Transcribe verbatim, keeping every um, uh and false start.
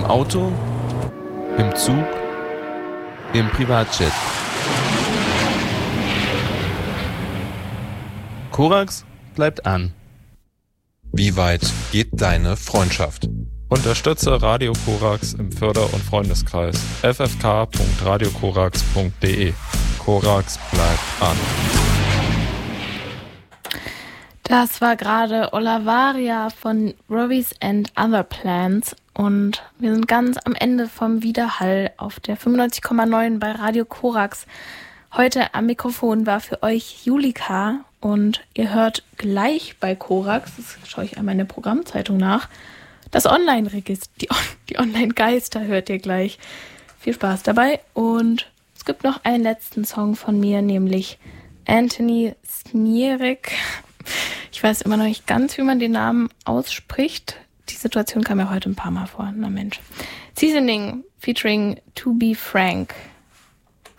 Auto, im Zug, im Privatjet. Korax bleibt an. Wie weit geht deine Freundschaft? Unterstütze Radio Korax im Förder- und Freundeskreis. f f k punkt radio korax punkt d e. Korax bleibt an. Das war gerade Olavaria von Rovies and Other Plans und wir sind ganz am Ende vom Widerhall auf der fünfundneunzig Komma neun bei Radio Korax. Heute am Mikrofon war für euch Julika und ihr hört gleich bei Korax, das schaue ich einmal in der Programmzeitung nach, das Online-Register, die, die Online-Geister hört ihr gleich. Viel Spaß dabei und es gibt noch einen letzten Song von mir, nämlich Anthony Snierek. Ich weiß immer noch nicht ganz, wie man den Namen ausspricht. Die Situation kam ja heute ein paar Mal vor. Na Mensch. Seasoning featuring To Be Frank.